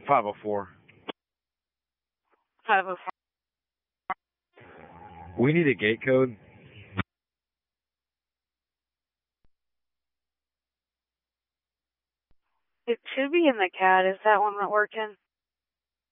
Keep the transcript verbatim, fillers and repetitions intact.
five oh four. five oh four. We need a gate code. It should be in the C A D. Is that one not working?